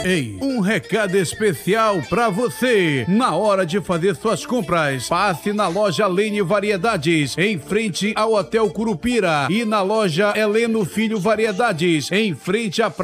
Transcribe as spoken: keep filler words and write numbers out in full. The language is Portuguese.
Ei, um recado especial pra você. Na hora de fazer suas compras, passe na loja Lene Variedades, em frente ao Hotel Curupira, e na loja Heleno Filho Variedades, em frente à